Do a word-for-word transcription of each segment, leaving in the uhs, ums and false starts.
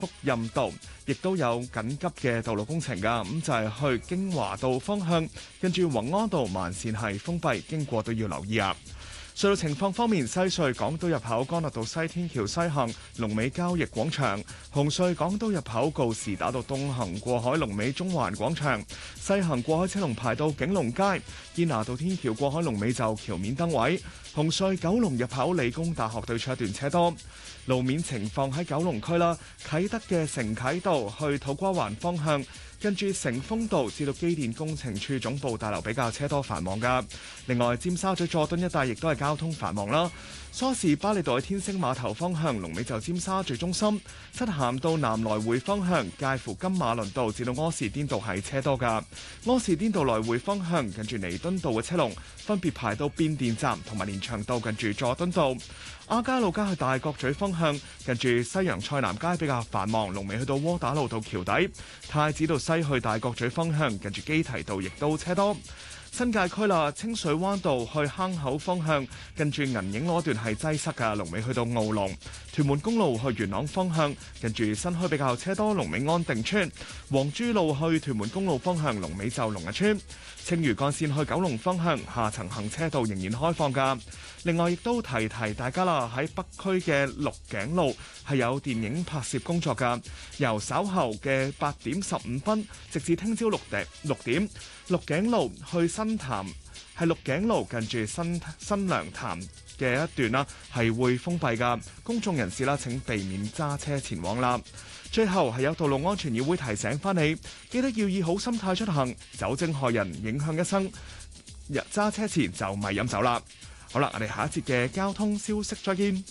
福蔭道，亦都有緊急嘅道路工程㗎，咁就係去京華道方向，跟住宏安道慢線係封閉，經過都要留意啊。隧道情況方面，西隧港島入口干諾道西天橋西行，龍尾交易廣場；紅隧港島入口告士打道東行過海，龍尾中環廣場；西行過海車龍排到景隆街，堅拿道天橋過海龍尾就橋面燈位。紅隧九龍入口理工大學對出一段車多。路面情況喺九龍區啦，啟德嘅承啟道去土瓜灣方向，跟住成豐道至到機電工程處總部大樓比較車多繁忙㗎。另外，尖沙咀佐敦一帶亦都係交通繁忙啦。梳士巴利道去天星碼頭方向，龍尾就尖沙咀中心；漆咸道南來回方向，介乎金馬倫道至到柯士甸道係車多㗎。柯士甸道來回方向，近住彌敦道嘅車龍分別排到變電站同埋連翔道近住佐敦道。亞皆老街去大角咀方向，近住西洋菜南街比較繁忙，龍尾去到窩打老道橋底；太子道西去大角咀方向，近住基堤道亦都車多。新界區啦，清水灣道去坑口方向，近住銀影嗰段係擠塞㗎，龍尾去到澳龍；屯門公路去元朗方向，近住新墟比較車多，龍尾安定村；黃珠路去屯門公路方向，龍尾就龍日村；青嶼幹線去九龍方向，下層行車道仍然開放㗎。另外，亦都提提大家啦，喺北區嘅鹿頸路係有電影拍攝工作㗎，由稍後嘅八點十五分，直至聽朝六點六點，鹿頸路去新潭係鹿頸路近住新新娘潭嘅一段啦，係會封閉㗎，公眾人士啦請避免揸車前往啦。最後係有道路安全議會提醒返你，記得要以好心態出行，酒精害人，影響一生。揸車前就咪飲酒啦。好啦，我哋下一節嘅交通消息再見。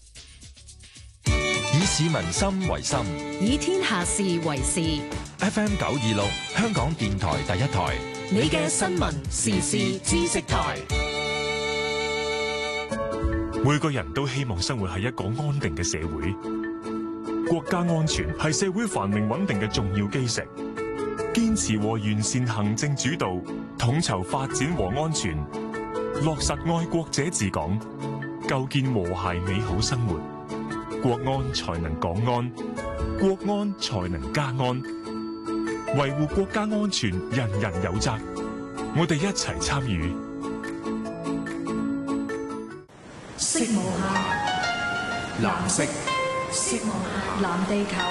以市民心為心， 以天下事為事。 F M 九二六，香港電台第一台， 你嘅新聞時事知識台。 每個人都希望生活喺一個安定嘅社會，國家安全係社會繁榮穩定嘅重要基石。堅持和完善行政主導，統籌發展和安全，落實愛國者治港，構建和諧美好生活，國安才能港安，國安才能家安。維護國家安全，人人有責。我哋一齊參與。 色無限，藍色。色無限，藍地球。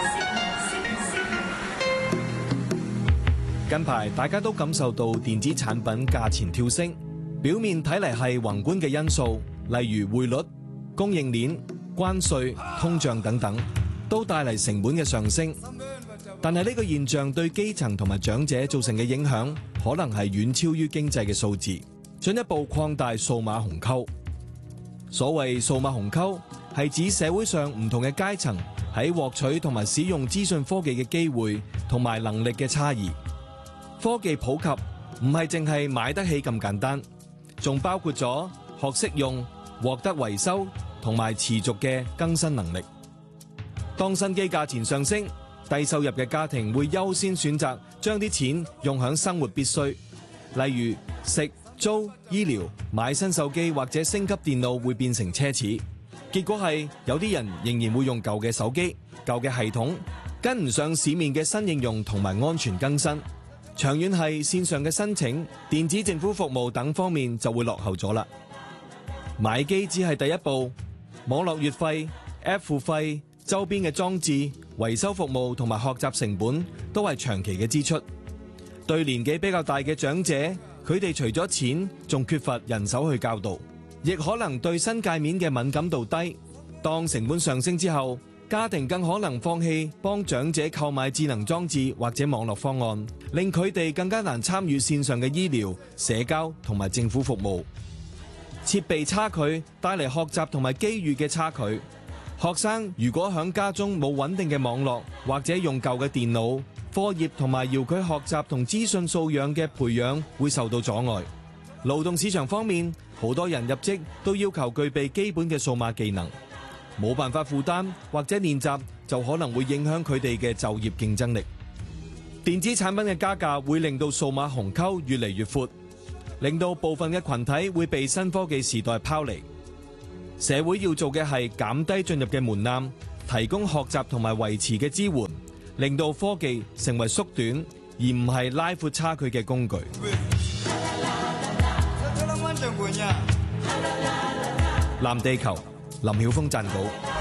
近排大家都感受到電子產品價錢跳升，表面睇嚟係宏觀嘅因素，例如匯率、供應鏈、關稅、通脹等等，都帶嚟成本嘅上升。但係呢個現象對基層同埋長者造成嘅影響，可能係遠超於經濟嘅數字，進一步擴大數碼鴻溝。所謂數碼鴻溝，係指社會上唔同嘅階層喺獲取同埋使用資訊科技嘅機會同埋能力嘅差異。科技普及唔係淨係買得起咁簡單，仲包括咗學識用、獲得維修同埋持續嘅更新能力。當新機價錢上升，低收入嘅家庭會優先選擇將啲錢用響生活必須，例如食、租、醫療、買新手機或者升級電腦會變成奢侈。結果係有啲人仍然會用舊嘅手機、舊嘅系統，跟唔上市面嘅新應用同埋安全更新。長遠係線上嘅申請、電子政府服務等方面就會落後咗啦。買機只係第一步，網絡月費、App 付費、周邊嘅裝置、維修服務同埋學習成本都係長期嘅支出。對年紀比較大嘅長者，佢哋除咗錢，仲缺乏人手去教導，亦可能對新界面嘅敏感度低。當成本上升之後，家庭更可能放棄幫長者購買智能裝置或者網絡方案，令佢哋更加難參與線上嘅醫療、社交同埋政府服務。設備差距帶嚟學習同埋機遇嘅差距。學生如果響家中冇穩定嘅網絡，或者用舊嘅電腦，課業同埋遙距學習同資訊素養嘅培養會受到阻礙。勞動市場方面，好多人入職都要求具備基本嘅數碼技能。冇辦法負擔或者練習，就可能會影響佢哋嘅就業競爭力。電子產品嘅加價會令到數碼鴻溝越嚟越闊，令到部分嘅群體會被新科技時代拋離。社會要做嘅係減低進入嘅門檻， 提供學習同埋維持嘅支援，令到科技成為縮短而唔係拉闊差距嘅工具。藍地球，林曉峰撰稿。